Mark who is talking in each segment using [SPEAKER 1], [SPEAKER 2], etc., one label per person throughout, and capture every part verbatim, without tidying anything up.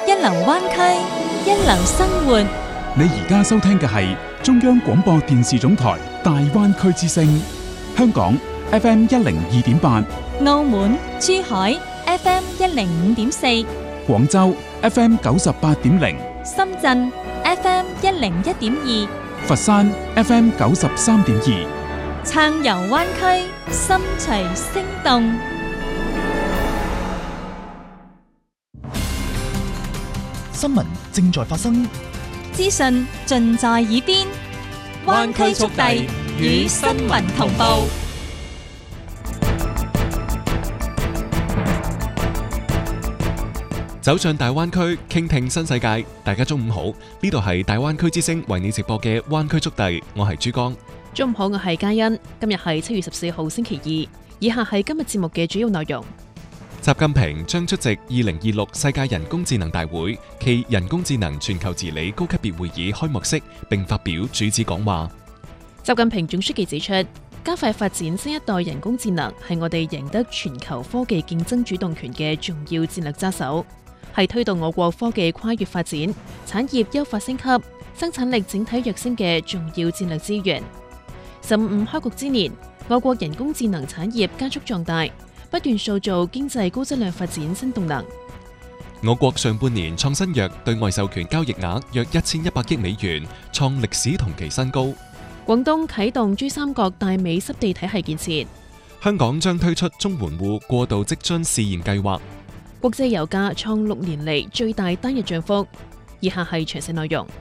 [SPEAKER 1] 一流灣區，一流生活。
[SPEAKER 2] 你而家收聽嘅係中央廣播電視總台大灣區之聲，香港 F M 一零二點八，
[SPEAKER 1] 澳門、珠海 F M 一零五點四，
[SPEAKER 2] 廣州 F M 九十八點零，
[SPEAKER 1] 深圳 F M 一零一點二，
[SPEAKER 2] 佛山 F M 九十三點二，
[SPEAKER 1] 暢遊灣區，心隨聲動。
[SPEAKER 3] 新聞正在發生，
[SPEAKER 1] 資訊盡在耳邊，灣區速遞與新聞同步。
[SPEAKER 4] 走進大灣區，傾聽新世界。大家中午好，呢度係大灣區之聲為你直播嘅灣區速遞，我係珠江。
[SPEAKER 5] 中午好，我係嘉欣。今日係七月十四號星期二，以下係今日節目嘅主要內容。
[SPEAKER 4] 習近平將出席二零二六世界人工智能大會暨人工智能全球治理高級別會議開幕式，並發表主旨講話。
[SPEAKER 5] 習近平總書記指出，加快發展新一代人工智能係我哋贏得全球科技競爭主動權嘅重要戰略揸手，係推動我國科技跨越發展、產業優化升級、生產力整體躍升嘅重要戰略資源。十五開局之年，我國人工智能產業加速壯大，不斷塑造經濟高質量發展新動能。
[SPEAKER 4] 我國上半年創新藥對外授權交易額約一千一百億美元，創歷史同期新高。
[SPEAKER 5] 廣東啟動珠三角大尾濕地體系建設。
[SPEAKER 4] 香港將推出綜援戶過渡職津試驗計劃。
[SPEAKER 5] 國際油價創六年嚟最大單日漲幅。以下係詳細內容。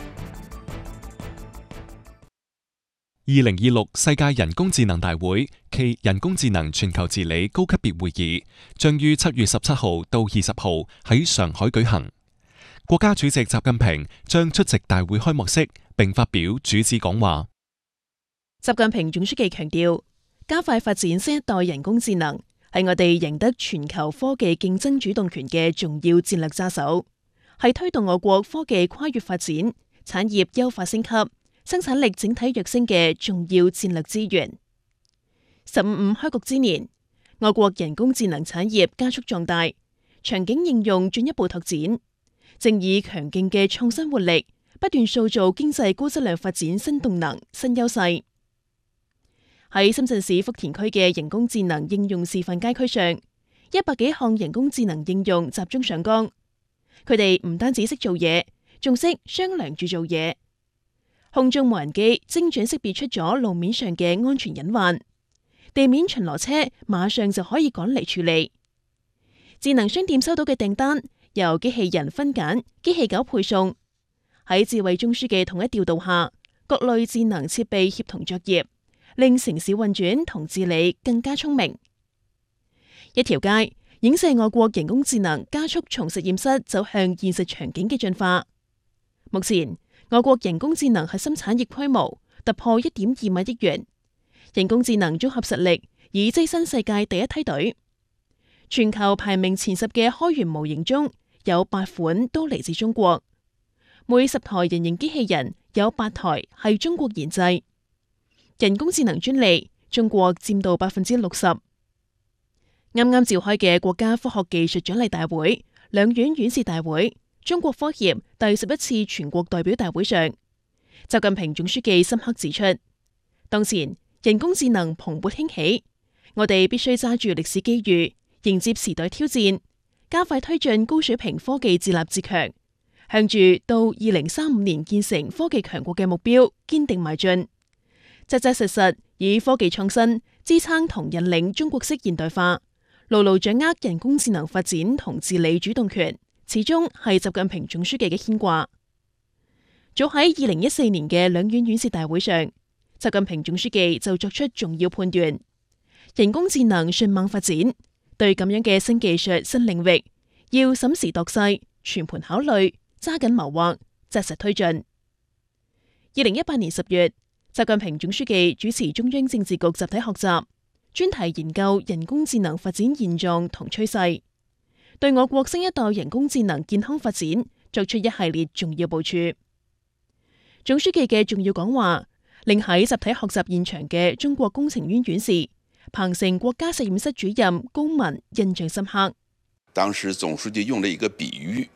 [SPEAKER 4] 二零二六世界人工智能大會暨人工智能全球治理高級別會議將於七月十七號到二十號喺上海舉行。國家主席習近平將出席大會開幕式，並發表主旨講話。
[SPEAKER 5] 習近平總書記強調，加快發展新一代人工智能係我哋贏得全球科技競爭主動權嘅重要戰略揸手，係推動我國科技跨越發展、產業優化升級、生產力整體躍升嘅重要戰略資源。十五五開局之年，我國人工智能產業加速壯大，場景應用進一步拓展，正以強勁嘅創新活力，不斷塑造經濟高質量發展新動能、新優勢。喺深圳市福田區嘅人工智能應用示範街區上，一百幾項人工智能應用集中上崗，佢哋唔單止識做嘢，仲識商量住做嘢。空中無人機精準識別出咗路面上嘅安全隱患，地面巡邏車馬上就可以趕嚟處理。智能商店收到嘅訂單由機器人分揀、機器狗配送。喺智慧中樞嘅統一調度下，各類智能設備協同作業，令城市運轉同治理更加聰明。一條街影射我國人工智能加速從實驗室走向現實場景嘅進化。目前，我國人工智能核心產業規模突破一點二萬億元，人工智能綜合實力已躋身世界第一梯隊。全球排名前十嘅開源模型中有八款都嚟自中國，每十台人形機器人有八台係中國研製。人工智能專利，中國佔到百分之六十。啱啱召開嘅國家科學技術獎勵大會、兩院院士大會、中國科協第十一次全國代表大會上，習近平總書記深刻指出，當前人工智能蓬勃興起，我哋必須揸住歷史機遇，迎接時代挑戰，加快推進高水平科技自立自強，向住到二零三五年建成科技強國嘅目標堅定邁進，扎扎實實以科技創新支撐同引領中國式現代化，牢牢掌握人工智能發展同治理主動權，始終係習近平總書記嘅牽掛。早喺二零一四年嘅兩院院士大會上，習近平總書記就作出重要判斷：人工智能迅猛發展，對咁樣嘅新技術、新領域，要審時度勢、全盤考慮、揸緊謀劃、紮實推進。二零一八年十月，習近平總書記主持中央政治局集體學習，專題研究人工智能發展現狀同趨勢，對我國新一代人工智能健康發展作出一系列重要部署。總書記嘅重要講話，令喺集體學習現場嘅中國工程院院士、鵬城國家實驗室主任高文印象深刻。
[SPEAKER 6] 當時總書記用了一個比喻，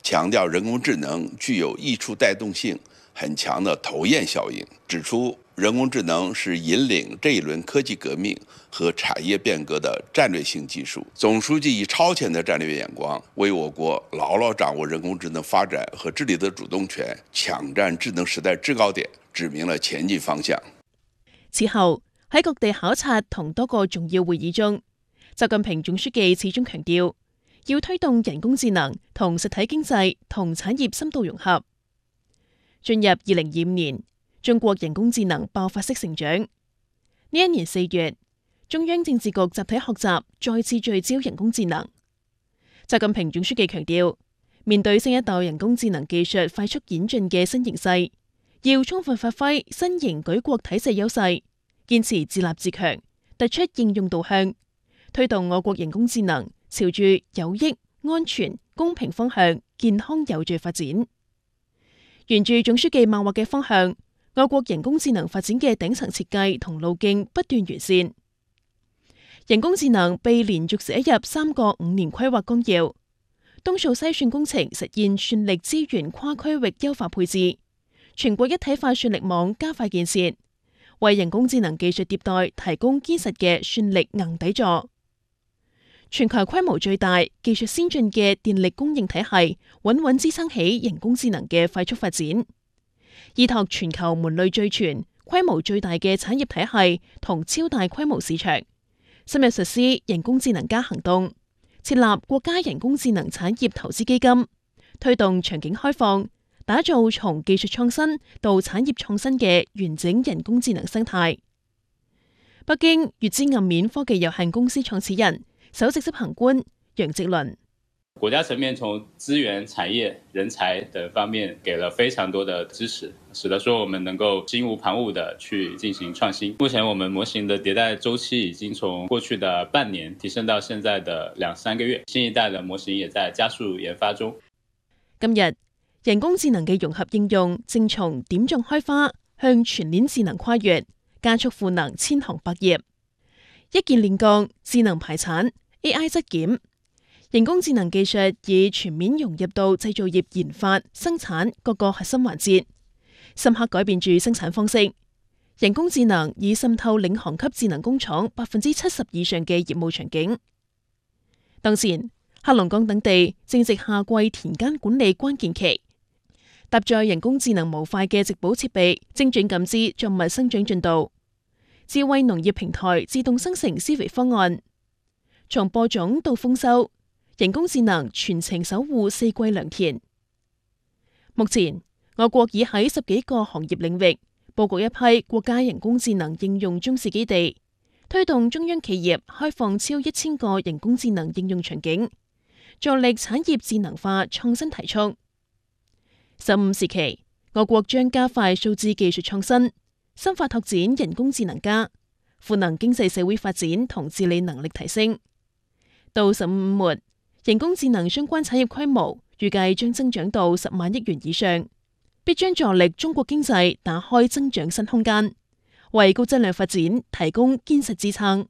[SPEAKER 6] 強調人工智能具有溢出帶動性很強的頭焰效應，指出人工智能是引領這一輪科技革命和產業變革的戰略性技術。總書記以超前的戰略眼光，為我國牢牢掌握人工智能發展和治理的主動權，搶佔智能時代制高點，指明了前進方向。
[SPEAKER 5] 此後喺各地考察同多個重要會議中，習近平總書記始終強調，要推動人工智能同實體經濟同產業深度融合。進入二零二五年，中國人工智能爆發式成長。呢一年四月，中央政治局集體學習再次聚焦人工智能。習近平總書記強調，面對新一代人工智能技術快速演進嘅新形勢，要充分發揮新型舉國體制優勢，堅持自立自強，突出應用導向，推動我國人工智能朝住有益、安全、公平方向健康有序發展。沿住總書記擘畫嘅方向，我國人工智能發展嘅頂層設計同路徑不斷完善。人工智能被連續寫入三個五年規劃綱要，東數西算工程實現算力資源跨區域優化配置，全國一體化算力網加快建設，為人工智能技術迭代提供堅實嘅算力硬底座。全球規模最大、技術先進嘅電力供應體系，穩穩支撐起人工智能嘅快速發展。依託全球門類最全、規模最大嘅產業體系同超大規模市場，深入實施人工智能加行動，設立國家人工智能產業投資基金，推動場景開放，打造從技術創新到產業創新嘅完整人工智能生態。北京粵知暗面科技有限公司創始人、首席執行官楊直倫：
[SPEAKER 7] 國家層面從資源、產業、人才等方面給了非常多的支持，使得說我們能夠心無旁騖的去進行創新。目前我們模型的迭代週期已經從過去的半年提升到現在的兩三個月，新一代的模型也在加速研發中。
[SPEAKER 5] 今日人工智能嘅融合應用正從點狀開花向全鏈智能跨越，加速賦能千行百業。一鍵煉鋼、智能排產、A I 質檢，人工智能技術已全面融入到製造業研發、生產各個核心環節，深刻改變住生產方式。人工智能已滲透領航級智能工廠百分之七十以上嘅業務場景。當前，黑龍江等地正值夏季田間管理關鍵期，搭載人工智能模塊嘅植保設備，精準感知作物生長進度。智慧農業平台自動生成施肥方案，從播種到豐收，人工智能全程守護四季良田。目前，我國已喺十幾個行業領域佈局一批國家人工智能應用中試基地，推動中央企業開放超一千個人工智能應用場景，助力產業智能化創新提速。十五時期，我國將加快數字技術創新，深化拓展人工智能加，賦能經濟社會發展同治理能力提升。到十五末，人工智能相關產業規模預計將增長到十萬億元以上，必將助力中國經濟打開增長新空間，為高質量發展提供堅實支撐。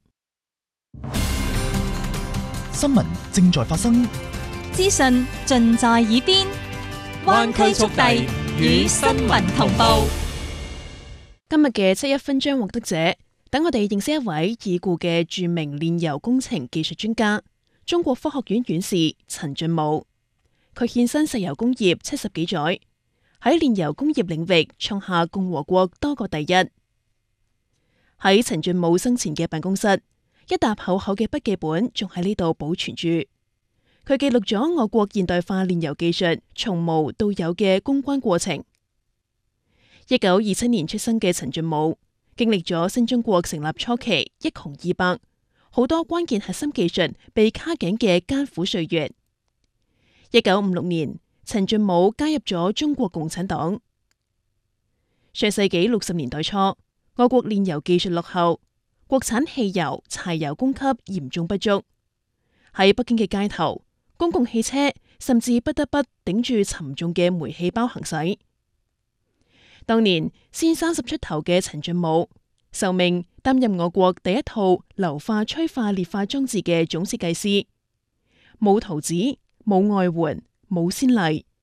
[SPEAKER 3] 新聞正在發生，
[SPEAKER 1] 資訊盡在耳邊，灣區速遞與新聞同步。
[SPEAKER 5] 今日嘅七一勳章獲得者，等我哋認識一位已故嘅著名煉油工程技術專家，中國科學院院士陳俊武。佢獻身石油工業七十幾載，喺煉油工業領域創下共和國多個第一。喺陳俊武生前嘅辦公室，一沓厚厚嘅筆記本仲喺呢度保存住。佢記錄咗我國現代化煉油技術從無到有嘅攻關過程。一九二七年出生嘅陳俊武，經歷咗新中國成立初期一窮二白，好多關鍵核心技術被卡頸嘅艱苦歲月。一九五六年，陳俊武加入咗中國共產黨。上世紀六十年代初，我國煉油技術落後，國產汽油、柴油供給嚴重不足。喺北京嘅街頭，公共汽車甚至不得不頂住沉重嘅煤氣包行駛。當年先三十出頭嘅陳俊武，受命擔任我國第一套硫化催化裂化裝置嘅總設計師，冇圖紙、冇外援、冇先例，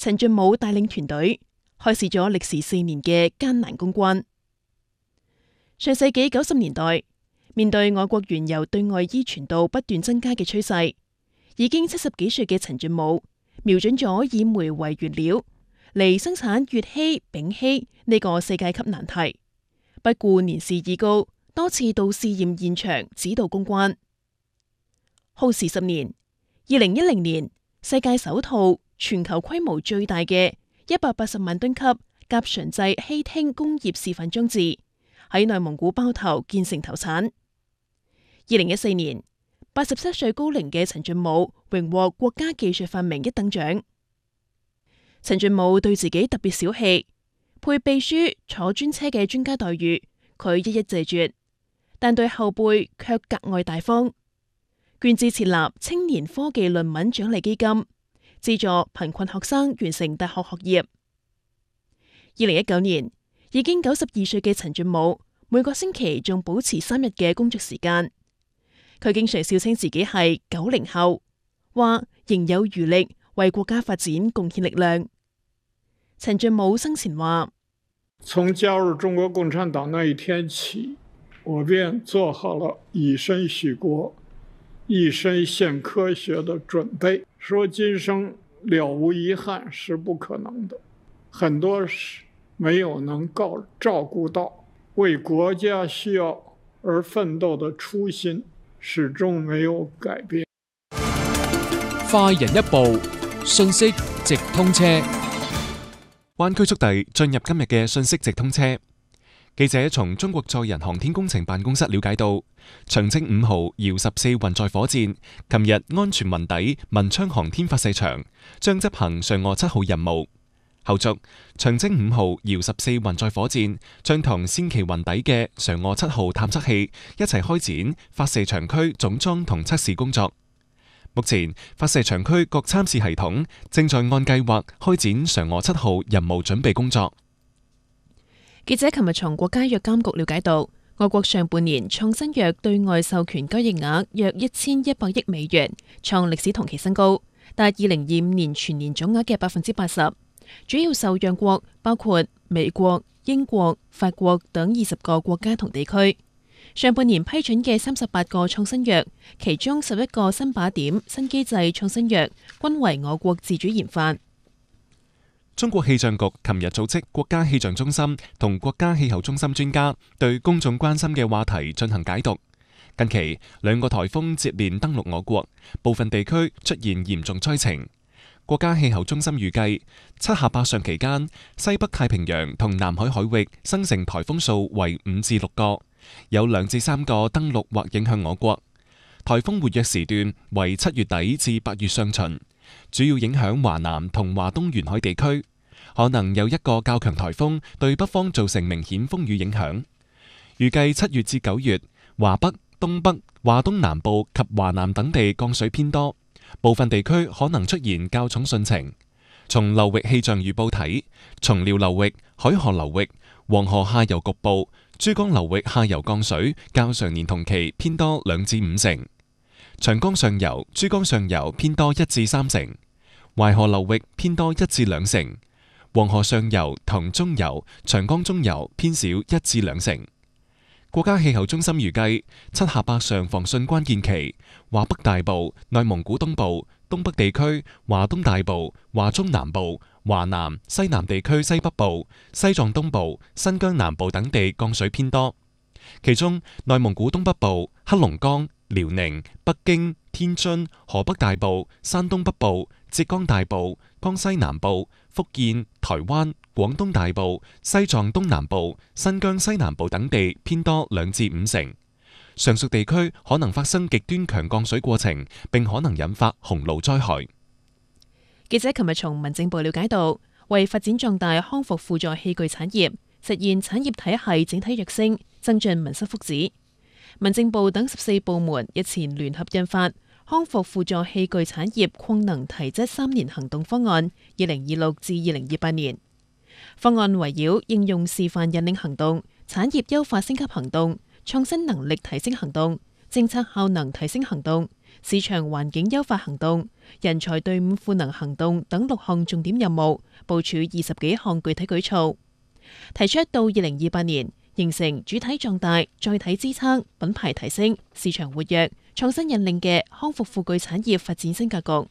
[SPEAKER 5] 陳俊武帶領團隊開始咗歷時四年嘅艱難攻關。上世紀九十年代，面對我國原油對外依存度不斷增加嘅趨勢，已經七十幾歲嘅陳俊武瞄準咗以煤為原料嚟生產乙烯、丙烯呢個世界級難題，不顧年事已高，多次到試驗現場指導攻關。耗時十年，二零一零年，世界首套全球規模最大嘅一百八十萬噸級甲醇製烯烴工業示範裝置喺內蒙古包頭建成投產。二零一四年，八十七歲高齡嘅陳俊武榮獲國家技術發明一等獎。陳俊武對自己特別小氣，配秘書坐專車嘅專家待遇，佢一一謝絕，但對後輩卻格外大方，捐資設立青年科技論文獎勵基金，資助貧困學生完成大學學業。二零一九年，已經九十二歲嘅陳俊武，每個星期仲保持三日嘅工作時間。佢經常笑稱自己係九零後，話仍有餘力為國家發展貢獻力量。陳俊武生前話：
[SPEAKER 8] 從加入中國共產黨那一天起，我便做好了以身許國、一生獻科學的準備。說今生了無遺憾是不可能的，很多事沒有能夠照顧到，為國家需要而奮鬥的初心始終沒有改變。
[SPEAKER 9] 快人一步，信息直通車。
[SPEAKER 4] 灣區速遞進入今日嘅信息直通車。記者從中國載人航天工程辦公室了解到，長征五號遙十四運載火箭琴日安全運抵文昌航天發射場，將執行嫦娥七號任務。後續，長征五號遙十四運載火箭將同先期運抵嘅嫦娥七號探測器一齊開展發射場區總裝同測試工作。目前，發射場區各參試系統正在按計劃開展嫦娥七號任務準備工作。
[SPEAKER 5] 記者琴日從國家藥監局了解到，我國上半年創新藥對外授權交易額約一千一百億美元，創歷史同期新高，達二零二五年全年總額嘅百分之八十。主要受讓國包括美國、英國、法國等二十個國家同地區。上半年批准嘅三十八個創新藥，其中十一個新靶點、新機制創新藥均為我國自主研發。
[SPEAKER 4] 中國氣象局琴日組織國家氣象中心同國家氣候中心專家對公眾關心嘅話題進行解讀。近期兩個颱風接連登陸我國，部分地區出現嚴重災情。國家氣候中心預計，七下八上期間，西北太平洋同南海海域生成颱風數為五至六個，有兩至三個登陸或影響我國。颱風活躍時段為七月底至八月上旬，主要影響華南同華東沿海地區，可能有一個較強颱風對北方造成明顯風雨影響。預計七月至九月，華北、東北、華東南部及華南等地降水偏多。部分地區可能出現較重汛情。從流域氣象預報睇，松遼流域、海河流域、黃河下游局部、珠江流域下游降水較上年同期偏多兩至五成；長江上游、珠江上游偏多一至三成；淮河流域偏多一至兩成；黃河上游同中游、長江中游偏少一至兩成。國家氣候中心預計，七下八上防汛關鍵期，華北大部、內蒙古東部、東北地區、華東大部、華中南部、華南、西南地區西北部、西藏東部、新疆南部等地降水偏多。其中，內蒙古東北部、黑龍江、遼寧、北京、天津、河北大部、山東北部、浙江大部、江西南部、福建、台灣、廣東大部、西藏東南部、新疆西南部等地偏多兩至五成。上述地區可能發生極端強降水過程，並可能引發洪澇災害。
[SPEAKER 5] 記者琴日從民政部了解到，為發展壯大康復輔助器具產業，實現產業體系整體躍升，增進民生福祉，民政部等十四部門日前聯合印發康復輔助器具產業擴能提質三年行動方案（二零二六至二零二八年）。方案圍繞應用示範引領行動、產業優化升級行動、創新能力提升行動、政策效能提升行動市場環境優化行動、人才隊伍賦能行動等六項重點任務，部署二十幾項具體舉措，提出到二零二八年形成主體壯大、載體支撐、品牌提升、市場活躍、創新引領嘅康復富具產業發展新格局。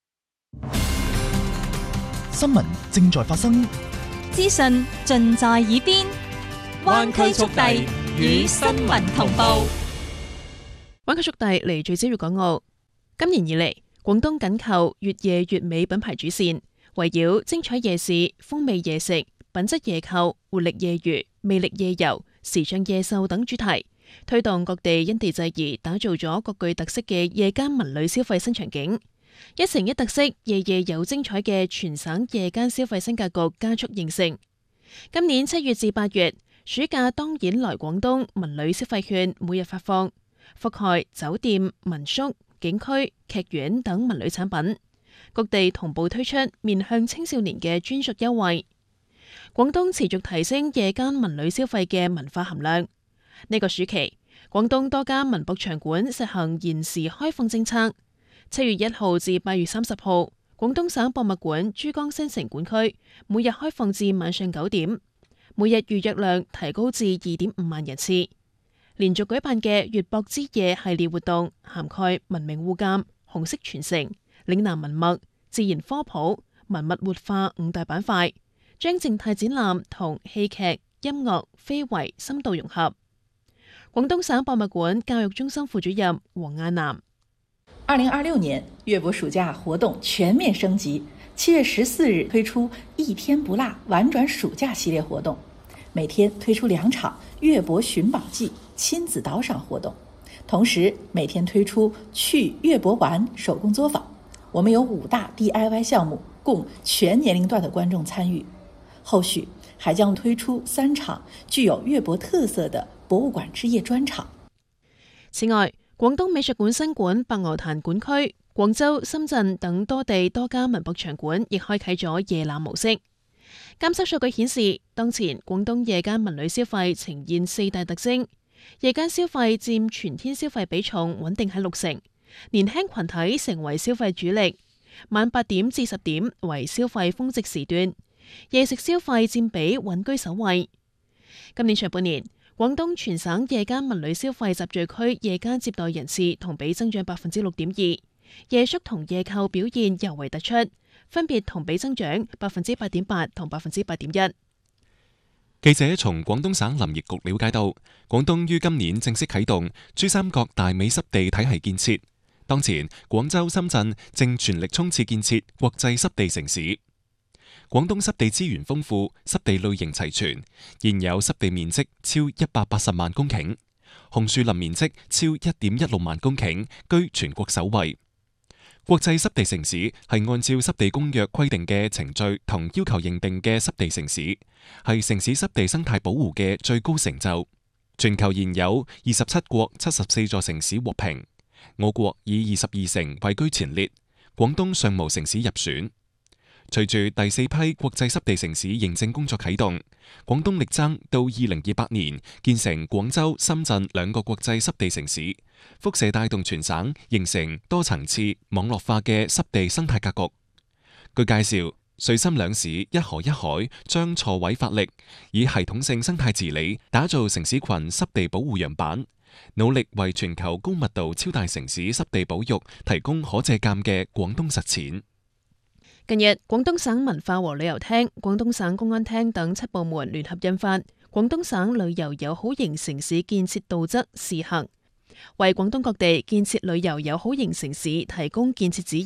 [SPEAKER 3] 新聞正在發生，
[SPEAKER 1] 資訊盡在耳邊，灣區速遞與新聞同步。
[SPEAKER 5] 灣區速遞嚟聚焦粵港澳。今年以嚟，廣東緊扣越夜越美品牌主線，圍繞精彩夜市、風味夜食、品質夜購、活力夜娛、魅力夜遊、時尚夜秀等主題，推動各地因地制宜，打造咗各具特色嘅夜間文旅消費新場景。一城一特色，夜夜有精彩嘅全省夜間消費新格局加速形成。今年七月至八月，暑假當然來廣東文旅消費券每日發放，覆蓋酒店、民宿、景區、劇院等文旅產品。各地同步推出面向青少年嘅專屬優惠。廣東持續提升夜間文旅消費嘅文化含量。呢個暑期，廣東多家文博場館實行延時開放政策。七月一號至八月三十號，廣東省博物館珠江新城館區每日開放至晚上九點，每日預約量提高至二點五萬人次。連續舉辦嘅粵博之夜系列活動，涵蓋文明互鑒、紅色傳承、嶺南文物、自然科普、文物活化五大板塊，將靜態展覽同戲劇、音樂、非遺深度融合。廣東省博物館教育中心副主任黃亞南。
[SPEAKER 10] 二零二六年粵博暑假活動全面升級，七月十四日推出一天不落玩轉暑假系列活動，每天推出兩場粵博尋寶記親子導賞活動，同時每天推出去粵博玩手工作坊。我們有五大 D I Y 項目，供全年齡段的觀眾參與。後續還將推出三場具有粵博特色的博物館之夜專場。
[SPEAKER 5] 此外，廣東美術館新館白鵝潭館區、廣州、深圳等多地多家文博場館亦開啟咗夜覽模式。監測數據顯示，當前廣東夜間文旅消費呈現四大特徵：夜間消費佔全天消費比重穩定喺六成，年輕群體成為消費主力，晚八點至十點為消費峰值時段，夜食消費佔比穩居首位。今年上半年，廣東全省夜間文旅消費集聚區夜間接待人次同比增長百分之六點二，夜宿同夜購表現尤為突出，分別同比增長百分之八點八同百分之八點一。
[SPEAKER 4] 記者從廣東省林業局了解到，廣東於今年正式啟動珠三角大美濕地體系建設，當前廣州、深圳正全力衝刺建設國際濕地城市。廣東濕地資源豐富，濕地類型齊全，現有濕地面積超一百八十萬公頃，紅樹林面積超一點一六萬公頃，居全國首位。國際濕地城市係按照濕地公約規定嘅程序同要求認定嘅濕地城市，係城市濕地生態保護嘅最高成就。全球現有二十七國七十四座城市獲評，我國以二十二城位居前列，廣東尚無城市入選。隨住第四批國際濕地城市認證工作啟動，廣東力爭到二零二八年建成廣州、深圳兩個國際濕地城市，輻射帶動全省形成多層次網絡化嘅濕地生態格局。據介紹，穗深兩市一河一海將錯位發力，以系統性生態治理打造城市群濕地保護樣板，努力為全球高密度超大城市濕地保育提供可借鑑嘅廣東實踐。
[SPEAKER 5] 近日，廣東省文化和旅遊廳、廣東省公安廳等七部門聯合印發《廣東省旅遊友好型城市建設道則（試行）》，為廣東各地建設旅遊友好型城市提供建設指引。